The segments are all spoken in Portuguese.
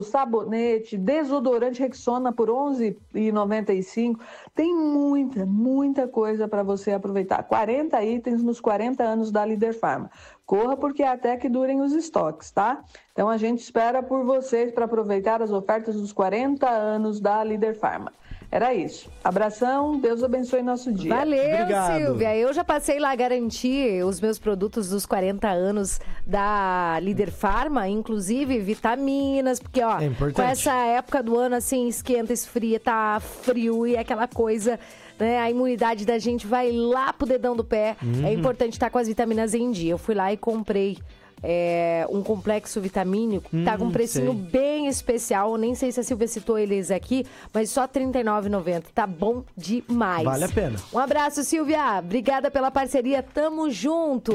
sabonete, desodorante Rexona por R$ 11,95. Tem muita coisa para você aproveitar. 40 itens nos 40 anos da Líder Farma. Corra porque até que durem os estoques, tá? Então a gente espera por vocês para aproveitar as ofertas dos 40 anos da Líder Farma. Era isso. Abração, Deus abençoe nosso dia. Valeu, Obrigado. Silvia. Eu já passei lá a garantir os meus produtos dos 40 anos da Líder Farma, inclusive vitaminas, porque, ó, com essa época do ano, assim, esquenta, esfria, tá frio e aquela coisa, né? A imunidade da gente vai lá pro dedão do pé. É importante estar com as vitaminas em dia. Eu fui lá e comprei um complexo vitamínico, tá com um precinho bem especial, nem sei se a Silvia citou eles aqui, mas só R$ 39,90, tá bom demais. Vale a pena. Um abraço, Silvia, obrigada pela parceria, tamo junto.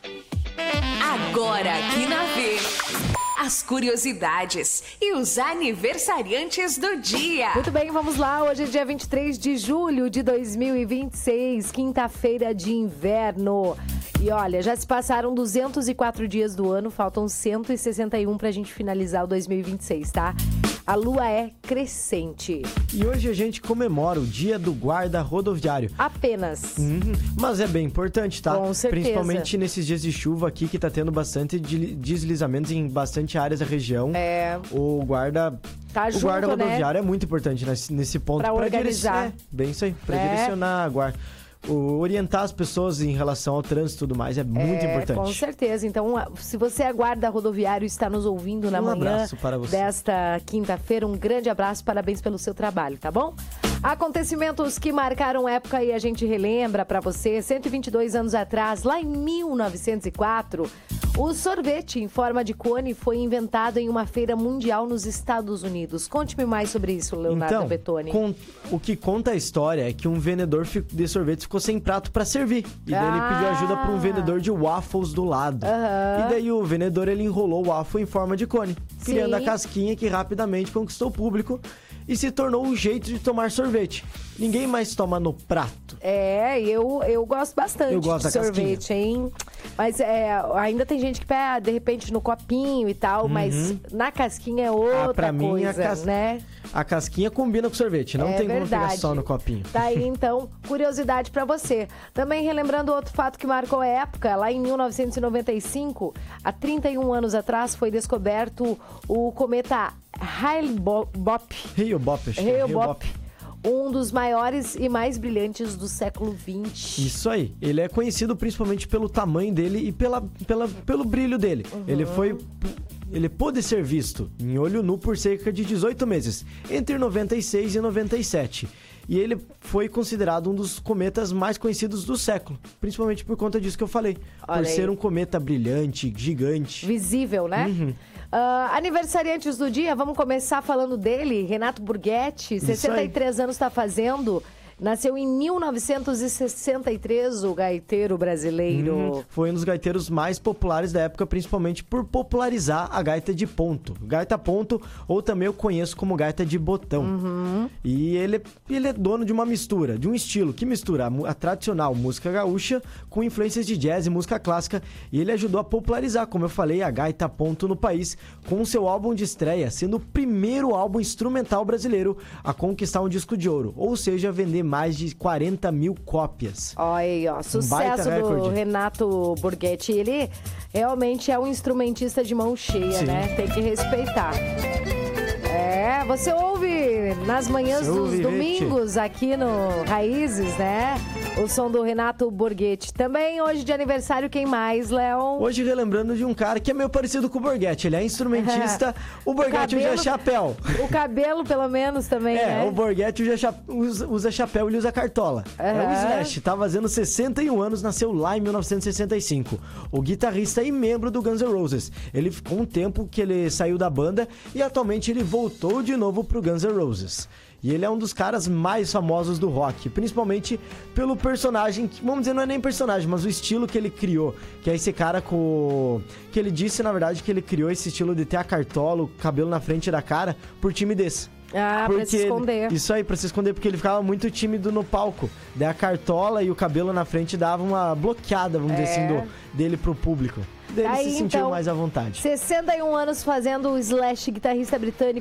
Agora aqui na V, as curiosidades e os aniversariantes do dia. Muito bem, vamos lá, hoje é dia 23 de julho de 2026, quinta-feira de inverno. E olha, já se passaram 204 dias do ano, faltam 161 pra gente finalizar o 2026, tá? A lua é crescente. E hoje a gente comemora o Dia do Guarda Rodoviário. Apenas. Mas é bem importante, tá? Com certeza. Principalmente nesses dias de chuva aqui, que tá tendo bastante deslizamentos em bastante áreas da região. O guarda... Tá junto, o guarda rodoviário é muito importante nesse ponto. Pra organizar. Bem isso aí. Pra direcionar a guarda. Orientar as pessoas em relação ao trânsito e tudo mais é muito importante. Com certeza. Então, se você é guarda rodoviário e está nos ouvindo na manhã desta quinta-feira, um grande abraço, parabéns pelo seu trabalho, tá bom? Acontecimentos que marcaram época e a gente relembra pra você. 122 anos atrás, lá em 1904, o sorvete em forma de cone foi inventado em uma feira mundial nos Estados Unidos. Conte-me mais sobre isso, Leonardo Bettoni. O que conta a história é que um vendedor de sorvete ficou sem prato pra servir. E daí ele pediu ajuda pra um vendedor de waffles do lado. E daí o vendedor, ele enrolou o waffle em forma de cone, criando a casquinha que rapidamente conquistou o público e se tornou um jeito de tomar sorvete. Ninguém mais toma no prato. Eu gosto bastante de sorvete, casquinha. hein? Mas ainda tem gente que pega, de repente, no copinho e tal, mas na casquinha é outra coisa, né? A casquinha combina com sorvete, não tem como pegar só no copinho. Tá aí, então, curiosidade pra você. Também relembrando outro fato que marcou a época, lá em 1995, há 31 anos atrás, foi descoberto o cometa Hale-Bopp. Hale-Bopp. Um dos maiores e mais brilhantes do século XX. Isso aí. Ele é conhecido principalmente pelo tamanho dele e pelo brilho dele. Ele pôde ser visto em olho nu por cerca de 18 meses, entre 96 e 97. E ele foi considerado um dos cometas mais conhecidos do século, principalmente por conta disso que eu falei. Por ser um cometa brilhante, gigante. Visível, né? Aniversariantes do dia, vamos começar falando dele, Renato Borghetti, 63 anos está fazendo. Nasceu em 1963, o gaiteiro brasileiro. Foi um dos gaiteiros mais populares da época, principalmente por popularizar a gaita de ponto. Gaita ponto, ou também eu conheço como gaita de botão. E ele é dono de uma mistura, de um estilo que mistura a tradicional música gaúcha com influências de jazz e música clássica. E ele ajudou a popularizar, como eu falei, a gaita ponto no país, com seu álbum de estreia, sendo o primeiro álbum instrumental brasileiro a conquistar um disco de ouro. Ou seja, vender mais de 40 mil cópias. Olha aí, ó. Sucesso do Renato Borghetti. Ele realmente é um instrumentista de mão cheia, né? Tem que respeitar. Você ouve nas manhãs dos domingos aqui no Raízes, né? O som do Renato Borghetti. Também hoje de aniversário, quem mais, Léo? Hoje relembrando de um cara que é meio parecido com o Borghetti. Ele é instrumentista, o Borghetti usa chapéu. O cabelo, pelo menos, também, né? O Borghetti usa chapéu e ele usa cartola. É o Slash, tá fazendo 61 anos, nasceu lá em 1965. O guitarrista e membro do Guns N' Roses. Ele ficou um tempo que ele saiu da banda e atualmente ele voltou de novo pro Guns N' Roses. E ele é um dos caras mais famosos do rock, principalmente pelo personagem, que, vamos dizer, não é nem personagem, mas o estilo que ele criou, que é esse cara que ele disse, na verdade, que ele criou esse estilo de ter a cartola, o cabelo na frente da cara, por timidez. Pra se esconder. Isso aí, pra se esconder, porque ele ficava muito tímido no palco. Daí a cartola e o cabelo na frente dava uma bloqueada, vamos dizer assim, dele pro público. Ele se sentiu mais à vontade. 61 anos fazendo o Slash, guitarrista britânico